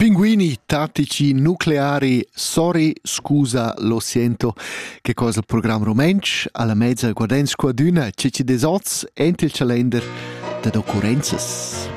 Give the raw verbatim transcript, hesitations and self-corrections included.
Pinguini tattici nucleari, sorry, scusa, lo siento. Che cosa il programma romensch, alla mezza guardens qua d'una, cici des oz, ent il calender de occurrenzas.